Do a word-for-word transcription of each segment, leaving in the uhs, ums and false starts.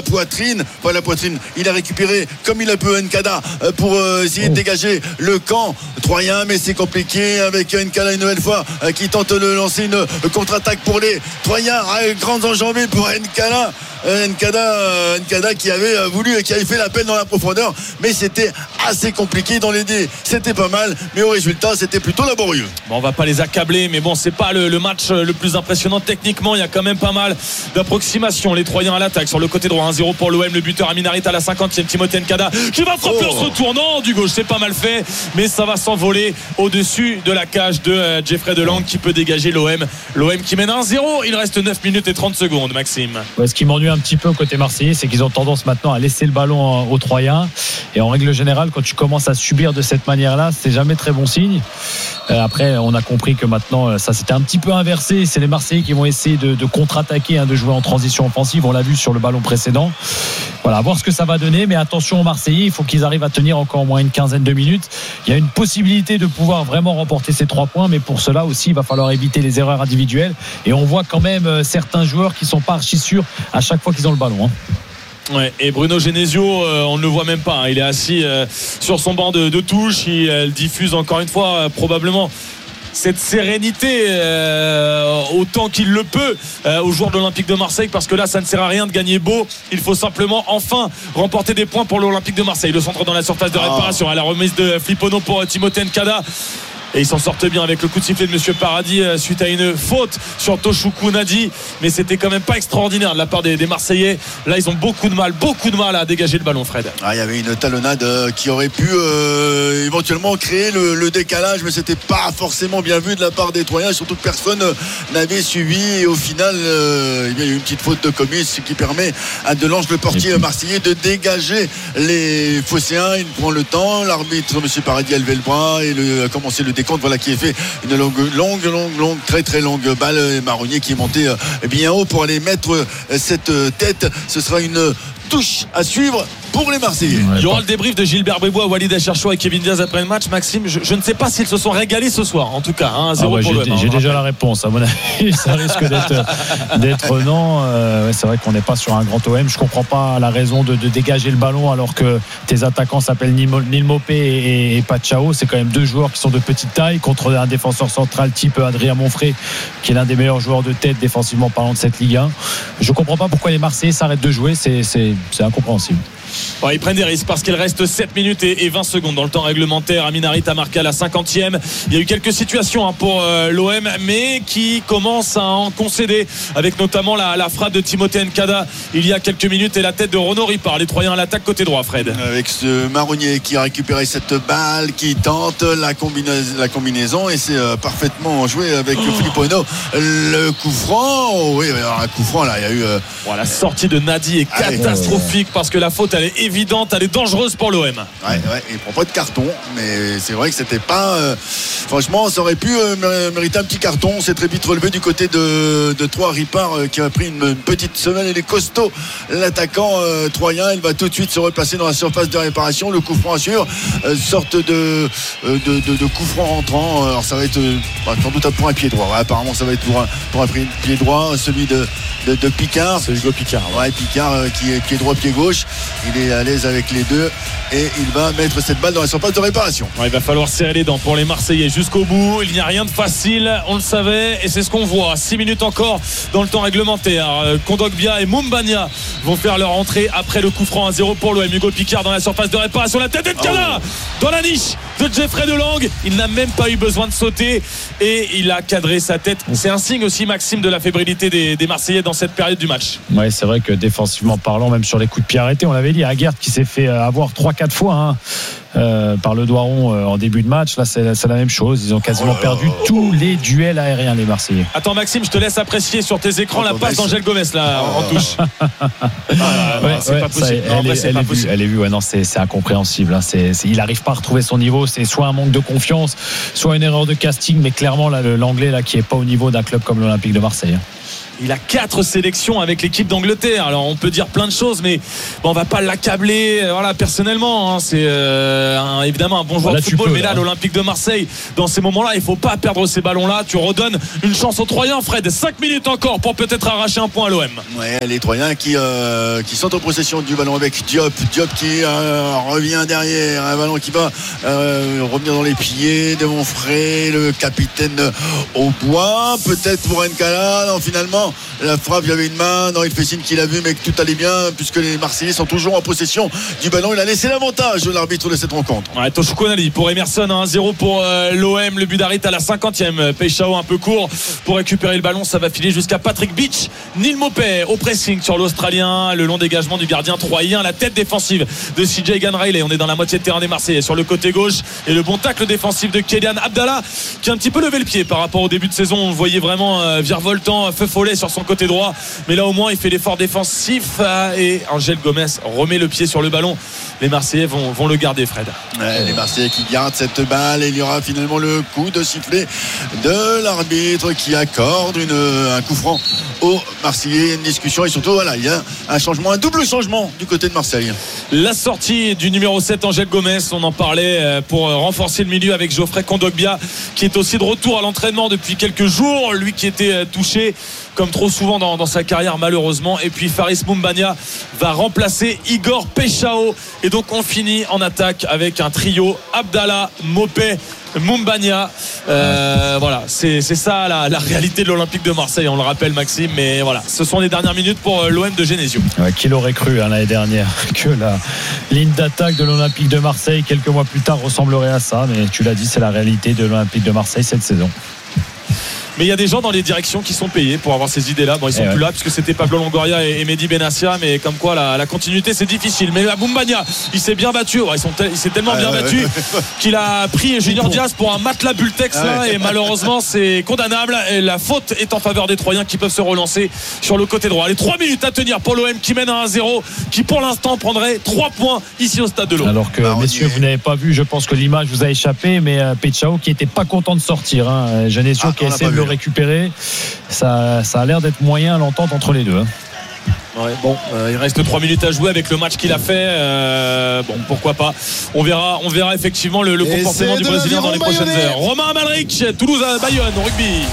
poitrine, pas la poitrine, il a récupéré comme il a pu Nkada pour essayer de dégager le camp troyen, mais c'est compliqué avec Nkada une nouvelle fois qui tente de lancer une contre-attaque pour les Troyens. Grandes enjambées pour Nkada. Nkada, Nkada qui avait voulu, qui avait fait l'appel dans la profondeur, mais c'était assez compliqué dans les dés. C'était pas mal, mais au résultat, c'était plutôt laborieux. Bon, on va pas les accabler, mais bon, c'est pas le, le match le plus impressionnant techniquement. Il y a quand même pas mal d'approximations. Les Troyens à l'attaque sur le côté droit, un zéro pour l'O M. Le buteur Aminarit à la cinquantième. Timothée Nkada qui va frapper oh. en se retournant du gauche. C'est pas mal fait, mais ça va s'envoler au-dessus de la cage de euh, Jeffrey Delang qui peut dégager l'O M. L'O M qui mène un zéro. Il reste neuf minutes et trente secondes, Maxime. Ouais, ce qui m'ennuie un petit peu côté marseillais, c'est qu'ils ont tendance maintenant à laisser le ballon aux Troyens, et en règle générale quand tu commences à subir de cette manière-là, c'est jamais très bon signe. Euh, après on a compris que maintenant ça s'était un petit peu inversé, c'est les Marseillais qui vont essayer de, de contre-attaquer, hein, de jouer en transition offensive, on l'a vu sur le ballon précédent. Voilà, à voir ce que ça va donner, mais attention aux Marseillais, il faut qu'ils arrivent à tenir encore au moins une quinzaine de minutes. Il y a une possibilité de pouvoir vraiment remporter ces trois points, mais pour cela aussi il va falloir éviter les erreurs individuelles, et on voit quand même certains joueurs qui sont pas archi sûrs à chaque fois qu'ils ont le ballon, hein. Ouais, et Bruno Genesio, euh, on ne le voit même pas, hein. Il est assis euh, sur son banc de, de touche. Il euh, diffuse encore une fois euh, probablement cette sérénité euh, autant qu'il le peut euh, aux joueurs de l'Olympique de Marseille, parce que là ça ne sert à rien de gagner beau, il faut simplement enfin remporter des points pour l'Olympique de Marseille. Le centre dans la surface de réparation, à la remise de Flippono pour Timothée Nkada. Et ils s'en sortent bien avec le coup de sifflet de Monsieur Paradis euh, suite à une faute sur Toshuku Nadi, mais c'était quand même pas extraordinaire de la part des, des Marseillais. Là ils ont beaucoup de mal beaucoup de mal à dégager le ballon, Fred. Ah, il y avait une talonnade euh, qui aurait pu euh, éventuellement créer le, le décalage, mais c'était pas forcément bien vu de la part des Troyens, surtout que personne euh, n'avait suivi, et au final euh, il y a eu une petite faute de commis, ce qui permet à Delange, le portier marseillais, de dégager les Phocéens. Il prend le temps, l'arbitre Monsieur Paradis a levé le bras et le, a commencé le compte, voilà, qui est fait une longue longue longue longue très très longue balle, et Marronnier qui est monté bien haut pour aller mettre cette tête. Ce sera une touche à suivre pour les Marseillais. Il y aura le débrief de Gilbert Bébois, Walid Acharchour et Kevin Diaz après le match. Maxime, je, je ne sais pas s'ils se sont régalés ce soir, en tout cas, hein, zéro ah ouais, pour j'ai, le j'ai déjà la réponse, à mon avis. Ça risque d'être, d'être non. Euh, ouais, c'est vrai qu'on n'est pas sur un grand O M. Je ne comprends pas la raison de, de dégager le ballon alors que tes attaquants s'appellent Neil Mopé et, et Pachao. C'est quand même deux joueurs qui sont de petite taille contre un défenseur central type Adrien Monfray, qui est l'un des meilleurs joueurs de tête défensivement parlant de cette Ligue un. Je ne comprends pas pourquoi les Marseillais s'arrêtent de jouer. C'est, c'est, c'est incompréhensible. Bon, ils prennent des risques parce qu'il reste sept minutes et vingt secondes dans le temps réglementaire. Aminarit a marqué à la cinquantième. Il y a eu quelques situations hein, pour euh, l'O M, mais qui commence à en concéder, avec notamment la, la frappe de Timothée Nkada il y a quelques minutes et la tête de Renaud Ripard. Les Troyens à l'attaque côté droit, Fred. Avec ce Marronnier qui a récupéré cette balle, qui tente la, combinaison, la combinaison et c'est euh, parfaitement joué avec oh. Flippono. Le coup franc, oh, oui, alors un coup franc là, il y a eu. Euh, bon, la sortie de Nadi est allez, catastrophique euh, parce que la faute elle est évidente, elle est dangereuse pour l'O M. Ouais, ouais, il prend pas de carton, mais c'est vrai que c'était pas. Euh, franchement, ça aurait pu euh, mériter un petit carton. C'est très vite relevé du côté de, de Troyes. Ripard euh, qui a pris une, une petite semelle. Il est costaud, l'attaquant euh, troyen. Il va tout de suite se replacer dans la surface de réparation. Le coup franc assure, euh, sorte de, euh, de, de, de coup franc rentrant. Alors ça va être euh, bah, sans doute pour un pied droit. Ouais, apparemment, ça va être pour un, pour un pied droit, celui de, de, de Picard. C'est Hugo Picard. Ouais, ouais Picard euh, qui est pied droit, pied gauche. Il est à l'aise avec les deux et il va mettre cette balle dans la surface de réparation. Ouais, il va falloir serrer les dents pour les Marseillais jusqu'au bout. Il n'y a rien de facile, on le savait, et c'est ce qu'on voit. six minutes encore dans le temps réglementaire. Kondogbia et Mumbagna vont faire leur entrée après le coup franc à zéro pour l'O M. Hugo Picard dans la surface de réparation. La tête d'Nkada oh. dans la niche de Jeffrey Delang. Il n'a même pas eu besoin de sauter et il a cadré sa tête. C'est un signe aussi, Maxime, de la fébrilité des, des Marseillais dans cette période du match. Oui, c'est vrai que défensivement parlant, même sur les coups de pied arrêtés, on l'avait dit, Aguerd qui s'est fait avoir trois quatre fois hein, euh, par le doigt rond euh, en début de match. Là c'est, c'est la même chose, ils ont quasiment oh perdu oh tous les duels aériens, les Marseillais. Attends Maxime, je te laisse apprécier sur tes écrans oh, la passe d'Angel Gomes là oh. en touche. ah, non, ouais, c'est ouais, pas possible. Ça, elle, non, vrai, c'est elle, pas est possible. Vue, elle est vue, ouais, non, c'est, c'est incompréhensible hein. c'est, c'est, il n'arrive pas à retrouver son niveau, c'est soit un manque de confiance, soit une erreur de casting, mais clairement là, le, l'anglais là, qui n'est pas au niveau d'un club comme l'Olympique de Marseille hein. il a quatre sélections avec l'équipe d'Angleterre. Alors on peut dire plein de choses, mais bon, on va pas l'accabler. Voilà, personnellement, hein, c'est euh, un, évidemment un bon joueur voilà, de football, peux, mais là, l'Olympique de Marseille, dans ces moments-là, il faut pas perdre ces ballons-là. Tu redonnes une chance aux Troyens, Fred. cinq minutes encore pour peut-être arracher un point à l'O M. Ouais, les Troyens qui, euh, qui sont en possession du ballon avec Diop. Diop qui euh, revient derrière, un ballon qui va euh, revenir dans les pieds de Monfray, le capitaine au bois. Peut-être pour Nkala. Non, finalement, la frappe, il y avait une main. Non, il fait signe qu'il a vu, mais que tout allait bien, puisque les Marseillais sont toujours en possession du ballon. Il a laissé l'avantage de l'arbitre de cette rencontre. Ouais, Toshiko Nali pour Emerson, un zéro pour euh, l'O M. Le but d'Harit à la cinquantième. Peixao un peu court pour récupérer le ballon. Ça va filer jusqu'à Patrick Beach. Neil Maupay au pressing sur l'Australien. Le long dégagement du gardien troyen. La tête défensive de C J Ganraillet. On est dans la moitié de terrain des Marseillais sur le côté gauche. Et le bon tacle défensif de Kylian Abdallah qui a un petit peu levé le pied par rapport au début de saison. On le voyait vraiment euh, virevoltant, feu follet sur son côté droit. Mais là au moins il fait l'effort défensif. Euh, et Angel Gomez remet le pied sur le ballon. Les Marseillais vont, vont le garder, Fred. Ouais, les Marseillais qui gardent cette balle. Et il y aura finalement le coup de sifflet de l'arbitre qui accorde une, un coup franc aux Marseillais. Une discussion et surtout voilà, il y a un changement, un double changement du côté de Marseille. La sortie du numéro sept Angel Gomez, on en parlait, pour renforcer le milieu avec Geoffrey Kondogbia qui est aussi de retour à l'entraînement depuis quelques jours, lui qui était touché comme trop souvent dans, dans sa carrière malheureusement. Et puis Faris Moumbagna va remplacer Igor Peixao. Et donc on finit en attaque avec un trio Abdallah, Maupay, Moumbagna. Euh, voilà, c'est, c'est ça la, la réalité de l'Olympique de Marseille, on le rappelle Maxime, mais voilà, ce sont les dernières minutes pour l'O M de Genesio. Ouais, qui l'aurait cru hein, l'année dernière que la ligne d'attaque de l'Olympique de Marseille quelques mois plus tard ressemblerait à ça, mais tu l'as dit, c'est la réalité de l'Olympique de Marseille cette saison. Mais il y a des gens dans les directions qui sont payés pour avoir ces idées-là. Bon, ils sont et plus ouais. là puisque c'était Pablo Longoria et, et Mehdi Benassia, mais comme quoi la, la continuité c'est difficile. Mais Moumbagna, il s'est bien battu. Ouais, ils sont te, il s'est tellement ah, bien ouais, battu ouais, ouais. qu'il a pris Junior Diaz pour un matelas Bultex ah, là, ouais. et malheureusement c'est condamnable. Et la faute est en faveur des Troyens qui peuvent se relancer sur le côté droit. Les trois minutes à tenir pour l'O M qui mène à un zéro, qui pour l'instant prendrait trois points ici au stade de l'O. Alors que bah, messieurs, vous n'avez pas vu, je pense que l'image vous a échappé, mais euh, Peixao qui était pas content de sortir. Hein. Genesio ah, qui a essayé de le récupérer. Ça, ça a l'air d'être moyen l'entente entre les deux. Hein. Ouais, bon, euh, il reste trois minutes à jouer avec le match qu'il a fait. Euh, bon, pourquoi pas. On verra, on verra effectivement le, le comportement du Brésilien dans les prochaines heures. Romain Amalric, Toulouse à Bayonne au rugby.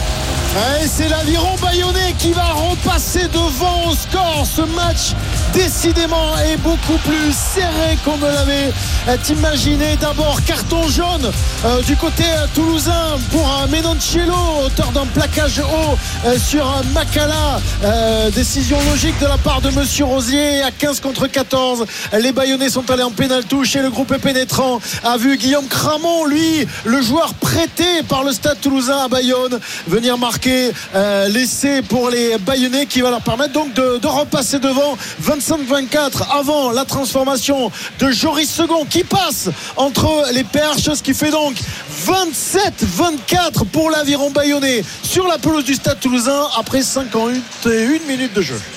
Et c'est l'Aviron Bayonnais qui va repasser devant au score. Ce match décidément est beaucoup plus serré qu'on ne l'avait imaginé. D'abord carton jaune euh, du côté toulousain pour un Menoncello, auteur d'un plaquage haut euh, sur un Makala. Euh, décision logique de la part de Monsieur Rosier. À quinze contre quatorze, les Bayonnais sont allés en pénal-touche et le groupe pénétrant a vu Guillaume Cramon, lui, le joueur prêté par le Stade Toulousain à Bayonne, venir marquer Euh, l'essai pour les Bayonnais qui va leur permettre donc de, de repasser devant vingt-cinq vingt-quatre avant la transformation de Joris Second qui passe entre les perches, ce qui fait donc vingt-sept vingt-quatre pour l'Aviron Bayonnais sur la pelouse du Stade Toulousain après cinquante et une minutes de jeu.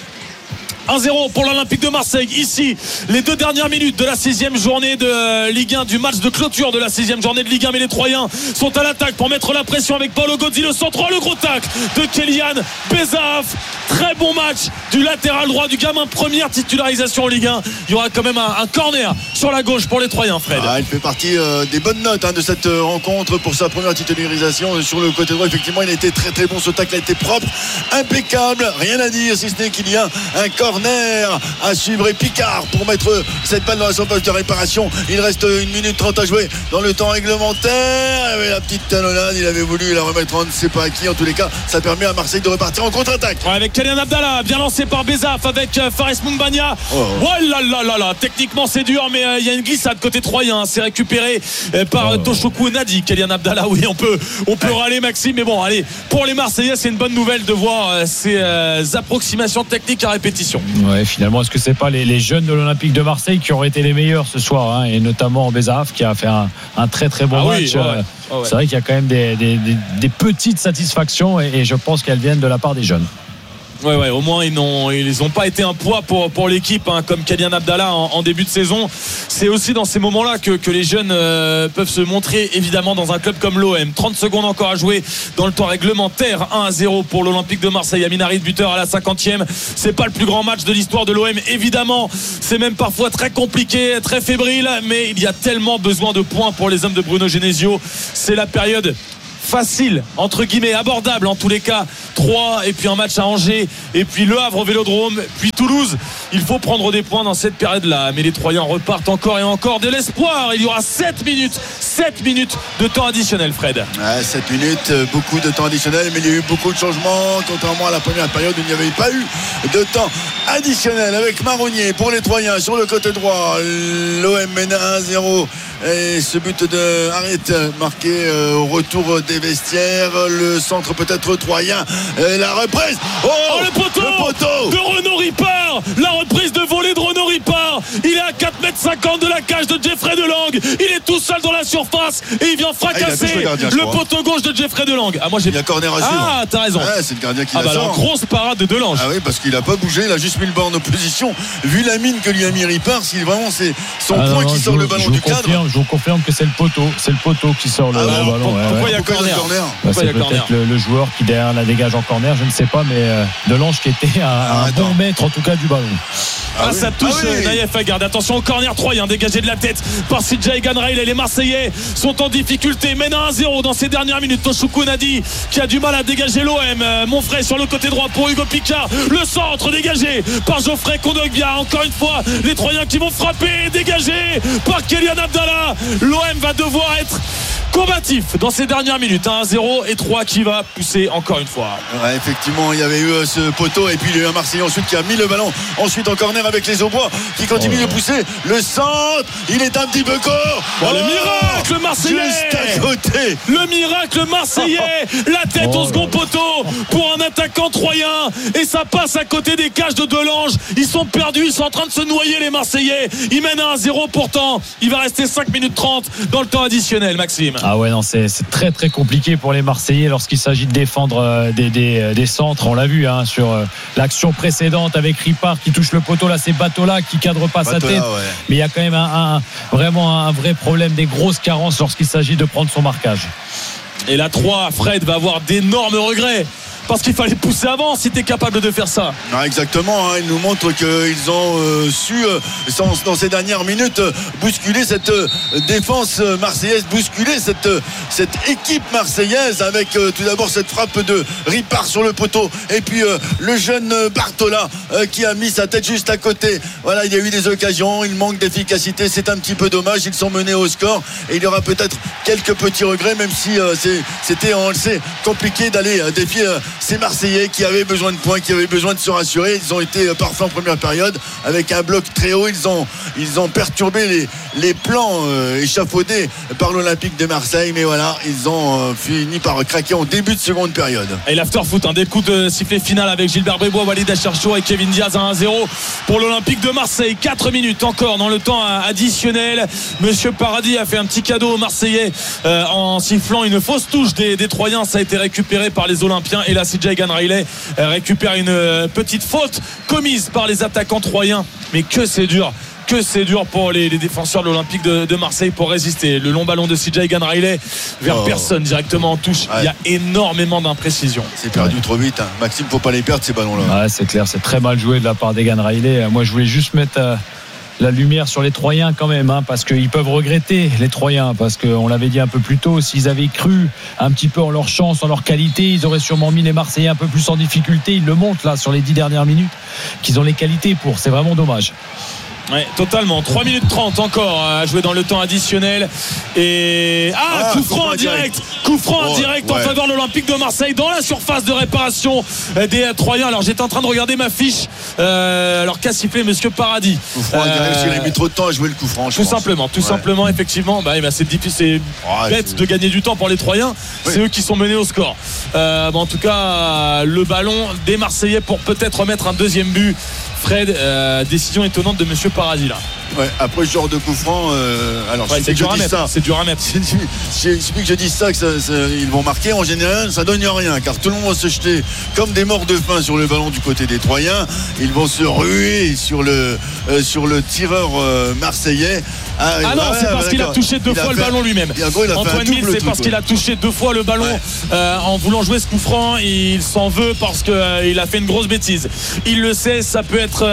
un zéro pour l'Olympique de Marseille. Ici, les deux dernières minutes de la sixième journée de Ligue un, du match de clôture de la sixième journée de Ligue un. Mais les Troyens sont à l'attaque pour mettre la pression avec Paolo Gozzi, le centre, le gros tacle de Kélian Bezaaf. Très bon match du latéral droit du gamin, première titularisation en Ligue un. Il y aura quand même un, un corner sur la gauche pour les Troyens, Fred. Ah, il fait partie euh, des bonnes notes hein, de cette euh, rencontre pour sa première titularisation sur le côté droit. Effectivement, il a été très très bon. Ce tacle a été propre, impeccable, rien à dire si ce n'est qu'il y a un corner à suivre et Picard pour mettre cette balle dans la surface de réparation. Il reste une minute trente à jouer dans le temps réglementaire. Et la petite talonnade, il avait voulu la remettre on ne sait pas à qui. En tous les cas, ça permet à Marseille de repartir en contre-attaque. Ouais, avec Kylian Abdallah, bien lancé par Bezaaf avec Faris Moumbagna. Oh, oh. oh là là là là, techniquement c'est dur, mais il euh, y a une glissade côté troyen. C'est récupéré euh, par oh. Toshoku Nadi. Kylian Abdallah, oui, on peut, on peut ouais. râler, Maxime, mais bon, allez, pour les Marseillais, c'est une bonne nouvelle de voir euh, ces euh, approximations techniques à répétition. Ouais, finalement, est-ce que c'est pas les, les jeunes de l'Olympique de Marseille qui auraient été les meilleurs ce soir hein, et notamment Bezaaf qui a fait un, un très très bon ah match. Oui, ouais, ouais. Euh, ouais. C'est vrai qu'il y a quand même des, des, des, des petites satisfactions et, et je pense qu'elles viennent de la part des jeunes. Ouais, ouais, au moins ils n'ont ils n'ont pas été un poids pour, pour l'équipe, hein, comme Kylian Abdallah en, en début de saison. C'est aussi dans ces moments-là que, que les jeunes euh, peuvent se montrer, évidemment, dans un club comme l'O M. trente secondes encore à jouer dans le temps réglementaire. un à zéro pour l'Olympique de Marseille. Amin Harit, buteur à la cinquantième. C'est pas le plus grand match de l'histoire de l'O M, évidemment. C'est même parfois très compliqué, très fébrile, mais il y a tellement besoin de points pour les hommes de Bruno Genesio. C'est la période facile, entre guillemets, abordable en tous les cas. Trois, et puis un match à Angers, et puis Le Havre au Vélodrome, puis Toulouse. Il faut prendre des points dans cette période-là. Mais les Troyens repartent encore et encore de l'espoir. Il y aura sept minutes, sept minutes de temps additionnel, Fred. Ouais, sept minutes, beaucoup de temps additionnel, mais il y a eu beaucoup de changements, contrairement à la première période où il n'y avait pas eu de temps additionnel. Avec Marronnier pour les Troyens sur le côté droit. L'O M mène un à zéro. Et ce but de Harit marqué au retour des vestiaires. Le centre peut-être troyen. Et la reprise. Oh, oh le, poteau le poteau de Renaud Ripard. La reprise de volée de Renaud Ripard. Il est à quatre mètres cinquante de la cage de Jeffrey Delangue. Il est tout seul dans la surface et il vient fracasser ah, il le, gardien, le poteau gauche de Jeffrey Delangue. Ah, moi j'ai... Il y a corner à suivre. Ah, t'as raison. Ouais, c'est le gardien qui ah, la bah sort. alors, grosse parade de Delange. Ah oui, parce qu'il a pas bougé. Il a juste mis le bas en opposition. Vu la mine que lui a mis Ripard, si vraiment c'est son ah, point non, qui sort vous, le ballon du confirme, cadre. Je vous confirme que c'est le poteau. C'est le poteau qui sort le, ah, le alors, ballon. Pour, ouais, pourquoi ouais. il y a corner, corner bah, C'est peut-être le, le joueur qui derrière la dégage en corner. Je ne sais pas, mais euh, Delange qui était à ah, un bon mètre en tout cas du ballon. Ah, ah oui. Ça touche ah oui. Naïef Aguerd. Attention au corner troyen dégagé de la tête par Sidja Eganrail. Et les Marseillais sont en difficulté. Mènent un à zéro dans ces dernières minutes. Toshoukou Nadi qui a du mal à dégager l'O M. Monfray sur le côté droit pour Hugo Picard. Le centre dégagé par Geoffrey Kondogbia. Encore une fois, les Troyens qui vont frapper. Dégagé par Kylian Abdallah. L'O M va devoir être combatif dans ces dernières minutes. un à zéro et trois qui va pousser encore une fois. Ouais, effectivement, il y avait eu euh, ce poteau et puis il y a eu un Marseillais ensuite qui a mis le ballon ensuite en corner avec les Aubois qui continue oh, de pousser le centre. Il est un petit peu court. Oh, oh, le miracle marseillais juste à côté. Le miracle marseillais. La tête oh, au second poteau pour un attaquant troyen et ça passe à côté des cages de Delange. Ils sont perdus, ils sont en train de se noyer les Marseillais. Ils mènent un à zéro pourtant. Il va rester cinq minutes trente dans le temps additionnel, Maxime. Ah ouais, non, c'est, c'est très très compliqué pour les Marseillais lorsqu'il s'agit de défendre euh, des, des, des centres. On l'a vu hein, sur euh, l'action précédente avec Ripard qui touche le poteau. Là, c'est Batola qui cadre pas Batola, sa tête. Ouais. Mais il y a quand même un, un, vraiment un vrai problème, des grosses carences lorsqu'il s'agit de prendre son marquage. Et la trois, Fred va avoir d'énormes regrets. Parce qu'il fallait pousser avant si tu es capable de faire ça. Ah, exactement, hein, ils nous montrent qu'ils ont euh, su euh, sans, dans ces dernières minutes euh, bousculer cette euh, défense euh, marseillaise, bousculer cette, euh, cette équipe marseillaise avec euh, tout d'abord cette frappe de Ripard sur le poteau et puis euh, le jeune euh, Bartola euh, qui a mis sa tête juste à côté. Voilà, il y a eu des occasions, il manque d'efficacité, c'est un petit peu dommage, ils sont menés au score et il y aura peut-être quelques petits regrets même si euh, c'est, c'était, on le sait, compliqué d'aller euh, défier euh, ces Marseillais qui avaient besoin de points, qui avaient besoin de se rassurer. Ils ont été parfaits en première période avec un bloc très haut. Ils ont, ils ont perturbé les, les plans euh, échafaudés par l'Olympique de Marseille. Mais voilà, ils ont euh, fini par craquer en début de seconde période. Et l'after-foot, hein, des coups de sifflet final avec Gilbert Bribois, Walid Acharchour et Kevin Diaz. Un à zéro pour l'Olympique de Marseille. quatre minutes encore dans le temps additionnel. Monsieur Paradis a fait un petit cadeau aux Marseillais euh, en sifflant une fausse touche des, des Troyens. Ça a été récupéré par les Olympiens. Et là, Sidja Eganrail récupère une petite faute commise par les attaquants troyens. Mais que c'est dur, que c'est dur pour les, les défenseurs de l'Olympique de, de Marseille pour résister. Le long ballon de Sidja Eganrail vers oh. personne directement en touche. Ouais. Il y a énormément d'imprécisions. C'est perdu ouais. trop vite. Hein. Maxime, faut pas les perdre ces ballons-là. Ouais, c'est clair, c'est très mal joué de la part d'Eganrail. Moi, je voulais juste mettre euh, la lumière sur les Troyens quand même, hein, parce qu'ils peuvent regretter les Troyens, parce qu'on l'avait dit un peu plus tôt, s'ils avaient cru un petit peu en leur chance, en leur qualité, ils auraient sûrement mis les Marseillais un peu plus en difficulté. Ils le montrent là sur les dix dernières minutes qu'ils ont les qualités pour. C'est vraiment dommage. Ouais, totalement. trois minutes trente encore à jouer dans le temps additionnel. Et ah, ah coup franc en direct. Coup franc en direct oh, ouais. en faveur de l'Olympique de Marseille dans la surface de réparation des Troyens. Alors j'étais en train de regarder ma fiche. Euh, alors qu'a sifflé Monsieur Paradis. Coup franc en direct, parce qu'il a mis trop de temps à jouer le coup franc. Tout simplement, tout ouais. simplement, effectivement. Bah, bah, c'est difficile, c'est oh, bête c'est... de gagner du temps pour les Troyens. Oui. C'est eux qui sont menés au score. Euh, bah, en tout cas, le ballon des Marseillais pour peut-être remettre un deuxième but. Fred, euh, décision étonnante de Monsieur Paradis là. Ouais, après ce genre de coup franc, euh, alors ouais, si c'est, c'est, dur à mettre, c'est dur à mettre. Il suffit que je dise ça, que ça, ça, ils vont marquer. En général, ça donne rien, car tout le monde va se jeter comme des morts de faim sur le ballon du côté des Troyens. Ils vont se ruer sur le euh, sur le tireur euh, marseillais. Ah, ah non, ouais, c'est parce bah, qu'il a touché deux il fois le fait, ballon lui-même. Gros, Antoine Mille, c'est truc, parce ouais. qu'il a touché deux fois le ballon ouais. euh, en voulant jouer ce coup franc. Il s'en veut parce qu'il euh, a fait une grosse bêtise. Il le sait, ça peut être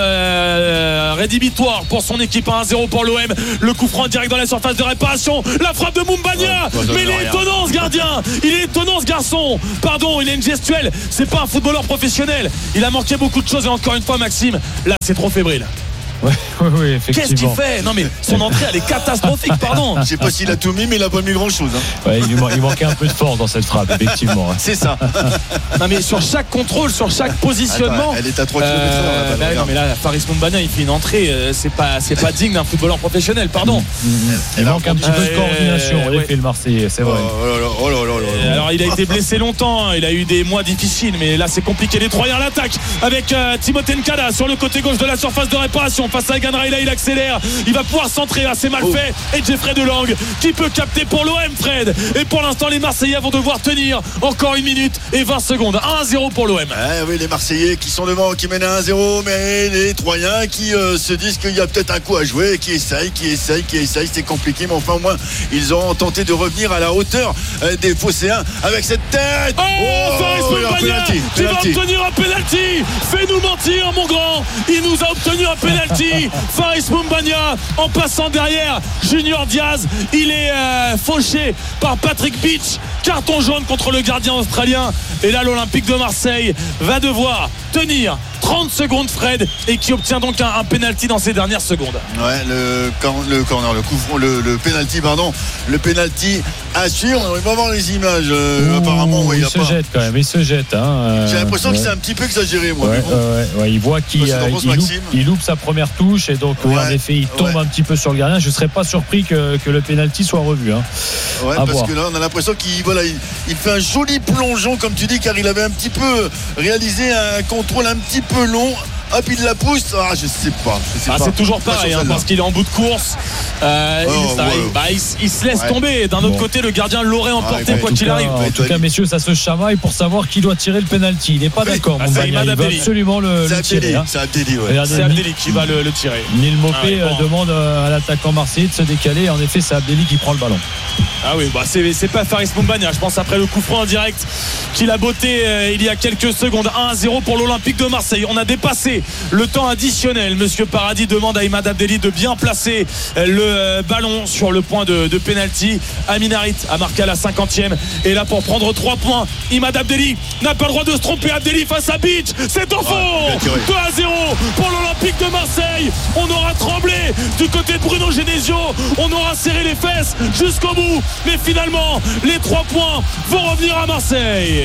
euh, rédhibitoire pour son équipe. Un à zéro pour l'O M. Le coup franc direct dans la surface de réparation. La frappe de Moumbagna. Ouais, mais il est étonnant ce gardien. Il est étonnant ce garçon. Pardon, il a une gestuelle. C'est pas un footballeur professionnel. Il a manqué beaucoup de choses. Et encore une fois, Maxime, là, c'est trop fébrile. Ouais, oui, oui, effectivement. Qu'est-ce qu'il fait ? Non, mais son entrée, elle est catastrophique, pardon. Je sais pas s'il a tout mis, mais il a pas mis grand-chose. Hein. Ouais, il, il manquait un peu de force dans cette frappe, effectivement. C'est ça. Non, mais sur chaque contrôle, sur chaque positionnement. Attends, elle est à trois kilomètres heure. Euh, là, non, mais là, Faris Moumbagna, il fait une entrée. Euh, c'est pas, c'est pas digne d'un footballeur professionnel, pardon. Mmh, mmh. Il manque un petit peu de coordination, en effet, le Marseillais, c'est vrai. Oh là là, oh là là là là. Alors, il a été blessé longtemps. Il a eu des mois difficiles, mais là, c'est compliqué. Les Troyens à l'attaque avec euh, Timothée Nkada sur le côté gauche de la surface de réparation face à Egan Riley. Il accélère, il va pouvoir centrer, c'est mal fait. Et Jeffrey Delangue qui peut capter pour l'O M, Fred. Et pour l'instant, les Marseillais vont devoir tenir encore une minute et vingt secondes. un à zéro pour l'O M. Ouais, oui, les Marseillais qui sont devant, qui mènent à un à zéro, mais les Troyens qui euh, se disent qu'il y a peut-être un coup à jouer, qui essayent, qui essayent, qui essayent. C'est compliqué, mais enfin, au moins, ils auront tenté de revenir à la hauteur euh, des Phocéens avec cette tête. Oh, oh Faris Moumbagna qui va obtenir un penalty. Fais-nous mentir, mon grand. Il nous a obtenu un penalty. Faris Moumbagna en passant derrière Junior Diaz, il est euh, fauché par Patrick Beach, carton jaune contre le gardien australien. Et là, l'Olympique de Marseille va devoir tenir trente secondes, Fred, et qui obtient donc un, un penalty dans ces dernières secondes. Ouais, le, le corner, le coup, le, le penalty, pardon, le penalty à suivre. On va voir les images. Euh, Ouh, apparemment, ouais, il, il se pas... jette quand même, il se jette. Hein, euh, J'ai l'impression ouais. que c'est un petit peu exagéré, moi. Ouais, bon. euh, ouais, ouais, il voit qu'il euh, il loupe, il loupe sa première touche et donc ouais, en effet, il tombe ouais. un petit peu sur le gardien. Je ne serais pas surpris que, que le penalty soit revu. Hein. Ouais, à parce voir. que là, on a l'impression qu'il voilà, il, il fait un joli plongeon, comme tu dis, car il avait un petit peu réalisé un contrôle un petit peu long. Hop, il la pousse. Ah, je sais pas. Je sais ah, pas. C'est toujours pareil, hein, parce qu'il est en bout de course. Euh, oh, il, ça, ouais. bah, il, il se laisse ouais. tomber. D'un autre bon. côté, le gardien l'aurait emporté ouais, quoi qu'il cas, arrive. En tout cas, messieurs, ça se chamaille pour savoir qui doit tirer le penalty. Il n'est pas oui. d'accord. Ah, il va absolument le, le tirer. Hein. C'est Abdelli, ouais. C'est Abdelli qui va le, le tirer. Neil Mopé ah, ouais, bon. demande à l'attaquant marseillais de se décaler. En effet, c'est Abdelli qui prend le ballon. Ah oui, bah c'est, c'est pas Faris Moumbagna. Je pense après le coup franc en direct qu'il a botté euh, il y a quelques secondes. un à zéro pour l'Olympique de Marseille. On a dépassé le temps additionnel. Monsieur Paradis demande à Imad Abdelli de bien placer le euh, ballon sur le point de, de pénalty. Amin Harit a marqué à la cinquantième. Et là pour prendre trois points, Imad Abdelli n'a pas le droit de se tromper. Abdelli face à Beach. C'est au fond. Ouais, deux à zéro pour l'Olympique de Marseille. On aura tremblé du côté de Bruno Genesio. On aura serré les fesses jusqu'au bout. Mais finalement, les trois points vont revenir à Marseille.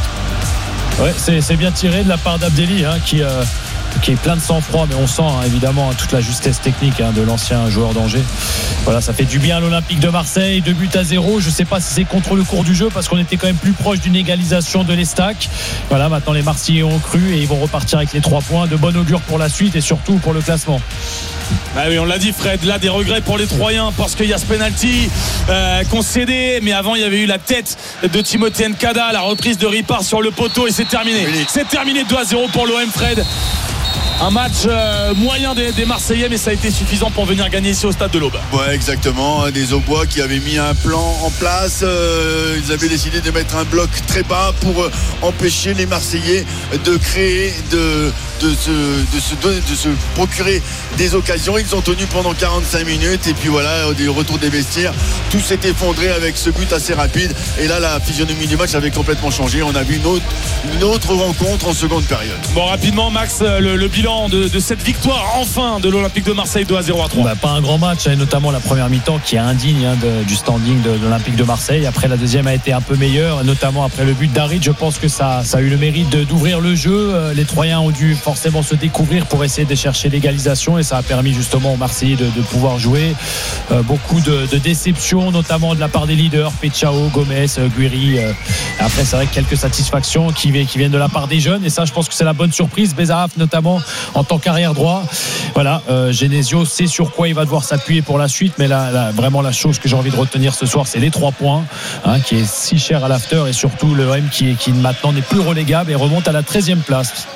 Ouais, c'est, c'est bien tiré de la part d'Abdelli, hein, qui, euh, qui est plein de sang-froid, mais on sent hein, évidemment toute la justesse technique hein, de l'ancien joueur d'Angers. Voilà, ça fait du bien à l'Olympique de Marseille. Deux buts à zéro. Je ne sais pas si c'est contre le cours du jeu, parce qu'on était quand même plus proche d'une égalisation de l'Estac. Voilà, maintenant les Marseillais ont cru et ils vont repartir avec les trois points. De bon augure pour la suite et surtout pour le classement. Ah oui, on l'a dit, Fred, là des regrets pour les Troyens parce qu'il y a ce penalty euh, concédé, mais avant il y avait eu la tête de Timothée Nkada, la reprise de Ripard sur le poteau et c'est terminé. Oui. C'est terminé deux à zéro pour l'O M, Fred. Un match euh, moyen des, des Marseillais, mais ça a été suffisant pour venir gagner ici au stade de l'Aube. Ouais, exactement. Des Aubois qui avaient mis un plan en place. Euh, ils avaient décidé de mettre un bloc très bas pour euh, empêcher les Marseillais de créer, de, de, se, de, se, de, de se procurer des occasions. Ils ont tenu pendant quarante-cinq minutes et puis voilà, au retour des vestiaires, tout s'est effondré avec ce but assez rapide. Et là, la physionomie du match avait complètement changé. On a vu une autre, une autre rencontre en seconde période. Bon, rapidement, Max, le, le bilan De, de cette victoire enfin de l'Olympique de Marseille deux à zéro à trois. Bah, pas un grand match, hein, notamment la première mi-temps qui est indigne hein, de, du standing de, de l'Olympique de Marseille. Après la deuxième a été un peu meilleure, notamment après le but d'Harit. Je pense que ça, ça a eu le mérite de, d'ouvrir le jeu. Les Troyens ont dû forcément se découvrir pour essayer de chercher l'égalisation, et ça a permis justement aux Marseillais de, de pouvoir jouer. Euh, beaucoup de, de déceptions, notamment de la part des leaders, Pechao, Gomez, Guiri. Euh, après, c'est vrai que quelques satisfactions qui, qui viennent de la part des jeunes, et ça, je pense que c'est la bonne surprise. Bezaraf, notamment en tant qu'arrière droit. Voilà, euh, Genesio sait sur quoi il va devoir s'appuyer pour la suite, mais là, là, vraiment la chose que j'ai envie de retenir ce soir, c'est les trois points, hein, qui est si cher à l'after, et surtout le O M qui, qui maintenant n'est plus relégable et remonte à la treizième place.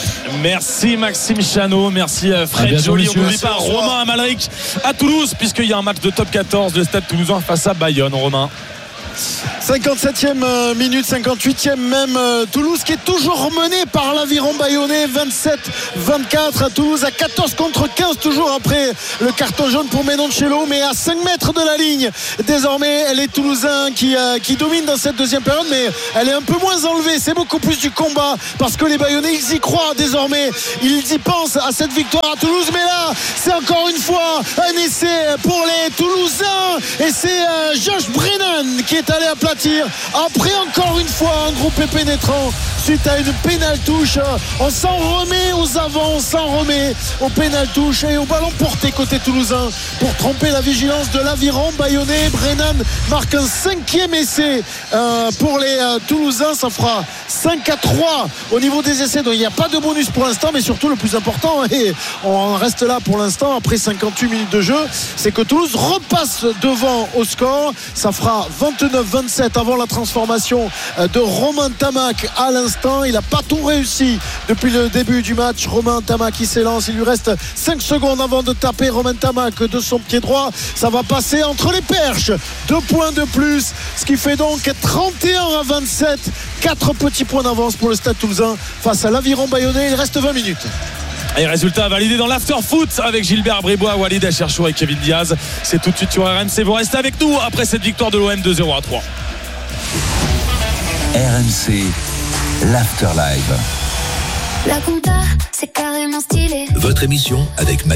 Merci Maxime Chanot, merci Fred Joly. On n'oublie pas Romain Amalric à Toulouse, puisqu'il y a un match de top quatorze de Stade Toulousain face à Bayonne. Romain. cinquante-septième minute, cinquante-huitième même. Toulouse qui est toujours mené par l'Aviron Bayonnais, vingt-sept vingt-quatre. Toulouse à quatorze contre quinze, toujours après le carton jaune pour Menoncello, mais à cinq mètres de la ligne désormais. Les Toulousains qui, euh, qui dominent dans cette deuxième période, mais elle est un peu moins enlevée. C'est beaucoup plus du combat, parce que les Bayonnais, ils y croient désormais, ils y pensent à cette victoire à Toulouse. Mais là, c'est encore une fois un essai pour les Toulousains, et c'est euh, Josh Brennan qui est allé aplatir après encore une fois un groupé pénétrant suite à une pénale touche. On s'en remet aux avants, on s'en remet aux pénales touches et au ballon porté côté toulousain pour tromper la vigilance de l'Aviron Bayonnais. Brennan marque un cinquième essai euh, pour les euh, Toulousains. Ça fera cinq à trois au niveau des essais, donc il n'y a pas de bonus pour l'instant, mais surtout le plus important, et on reste là pour l'instant après cinquante-huit minutes de jeu, c'est que Toulouse repasse devant au score. Ça fera vingt-neuf vingt-sept avant la transformation de Romain Tamac à l'instant. Il n'a pas tout réussi depuis le début du match. Romain Tamac qui s'élance, il lui reste cinq secondes avant de taper. Romain Tamac de son pied droit, ça va passer entre les perches, deux points de plus, ce qui fait donc trente et un à vingt-sept, quatre petits points d'avance pour le Stade Toulousain face à l'Aviron Bayonnais. Il reste vingt minutes. Et résultat validé dans l'after foot avec Gilbert Bribois, Walid Acharchour et Kevin Diaz. C'est tout de suite sur R M C. Vous restez avec nous après cette victoire de l'O M deux zéro à trois. R M C, l'Afterlive. La compta, c'est carrément stylé. Votre émission avec